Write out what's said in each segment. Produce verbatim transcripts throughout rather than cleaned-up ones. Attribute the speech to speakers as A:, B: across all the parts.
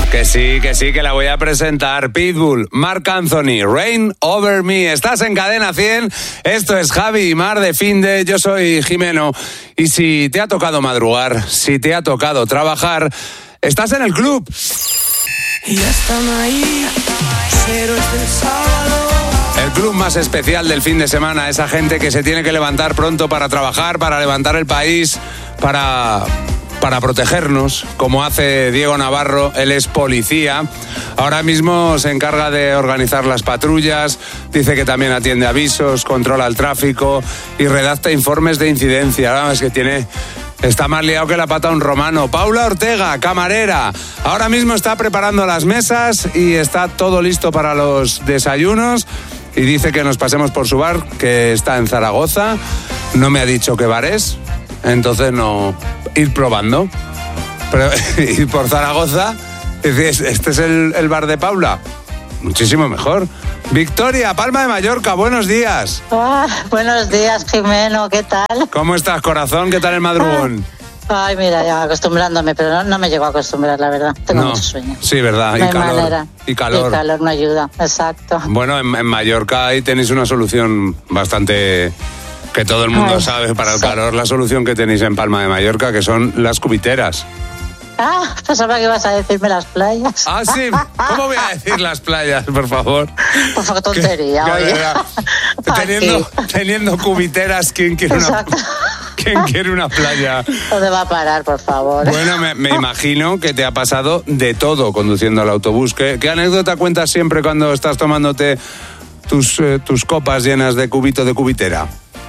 A: Que sí, que sí, que la voy a presentar. Pitbull, Marc Anthony, Rain Over Me. Estás en Cadena cien. Esto es Javi y Mar de Finde. Yo soy Jimeno. Y si te ha tocado madrugar, si te ha tocado trabajar, estás en el club.
B: Y ya están ahí, cero es del sábado.
A: El club más especial del fin de semana. Esa gente que se tiene que levantar pronto para trabajar, para levantar el país, para... para protegernos, como hace Diego Navarro. Él es policía. Ahora mismo se encarga de organizar las patrullas, dice que también atiende avisos, controla el tráfico y redacta informes de incidencia. Es que tiene... está más liado que la pata un romano. Paula Ortega, camarera. Ahora mismo está preparando las mesas y está todo listo para los desayunos. Y dice que nos pasemos por su bar, que está en Zaragoza. No me ha dicho qué bar es. Entonces no, ir probando. Pero ir por Zaragoza, dices, este es el, el bar de Paula. Muchísimo mejor. Victoria, Palma de Mallorca, buenos días.
C: Ah, buenos días, Jimeno, ¿qué tal?
A: ¿Cómo estás, corazón? ¿Qué tal el madrugón?
C: Ay, mira, ya acostumbrándome, pero no, no me llego a acostumbrar, la verdad. Tengo no, mucho sueño.
A: Sí, verdad,
C: no
A: y calor.
C: Manera.
A: Y calor.
C: Y calor no ayuda, exacto.
A: Bueno, en, en Mallorca ahí tenéis una solución bastante... que todo el mundo Ay, sabe para el sí. calor, la solución que tenéis en Palma de Mallorca, que son las cubiteras.
C: Ah, pensaba que ibas a decirme las playas.
A: Ah, sí. ¿Cómo voy a decir las playas, por favor?
C: Pues qué tontería, que, oye.
A: Que, teniendo, teniendo cubiteras, ¿quién quiere una, ¿quién quiere una playa?
C: ¿Dónde va a parar, por favor?
A: Bueno, me, me imagino que te ha pasado de todo conduciendo el autobús. ¿Qué, qué anécdota cuentas siempre cuando estás tomándote tus, eh, tus copas llenas de cubito de cubitera?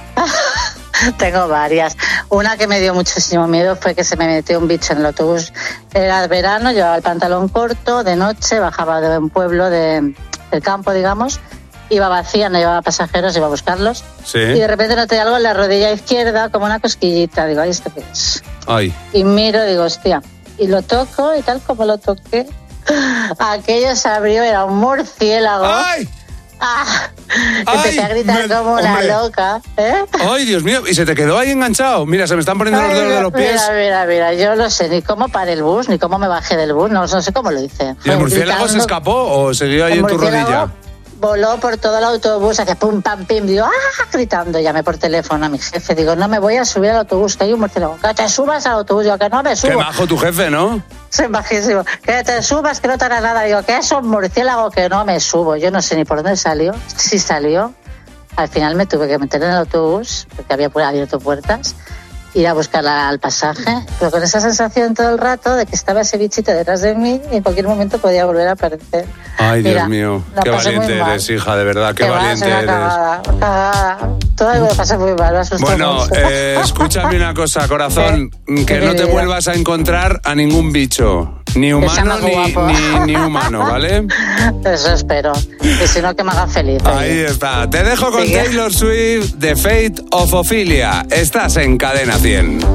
C: Tengo varias. Una que me dio muchísimo miedo fue que se me metió un bicho en el autobús. Era verano, llevaba el pantalón corto, de noche, bajaba de un pueblo de, del campo, digamos, iba vacía, no llevaba pasajeros, iba a buscarlos.
A: Sí.
C: Y de repente noté algo en la rodilla izquierda, como una cosquillita. Digo, ¿ahí esto qué es?
A: Ay.
C: Y miro, digo, hostia. Y lo toco, y tal como lo toqué, aquello se abrió, era un murciélago.
A: ¡Ay!
C: Ah, empecé Ay, a gritar me, como una hombre. loca, ¿eh?
A: Ay, Dios mío, y se te quedó ahí enganchado. Mira, se me están poniendo Ay, los dedos de los pies.
C: Mira, mira, mira, yo no sé ni cómo paré el bus, ni cómo me bajé del bus, no, no sé cómo lo hice.
A: ¿Y el murciélago gritando, se escapó o siguió ahí en tu rodilla?
C: Voló por todo el autobús, hacía pum, pam, pim, digo, ¡ah! Gritando, llamé por teléfono a mi jefe, digo, no me voy a subir al autobús, que hay un murciélago, que te subas al autobús, digo, que no me subo.
A: Qué majo tu jefe, ¿no?
C: Soy bajísimo, que te subas, que no te hará nada, digo, que es un murciélago, que no me subo, yo no sé ni por dónde salió, si salió, al final me tuve que meter en el autobús, porque había abierto puertas, ir a buscar al pasaje, pero con esa sensación todo el rato de que estaba ese bichito detrás de mí y en cualquier momento podía volver a aparecer.
A: Ay, Dios
C: Mira,
A: mío, qué valiente eres, hija, de verdad, qué,
C: qué
A: valiente eres.
C: Cagada, cagada. Todo me pasa muy mal, me asusta
A: Bueno,
C: mucho.
A: Eh, escúchame una cosa, corazón,
C: ¿Qué?
A: que
C: ¿Qué
A: no te
C: vida?
A: vuelvas a encontrar a ningún bicho. Ni humano ni, ni, ni humano, ¿vale?
C: Eso espero. Y si no, que me haga feliz.
A: Ahí ¿eh? está. Te dejo con
C: ¿Sí?
A: Taylor Swift, The Fate of Ophelia. Estás en Cadena cien.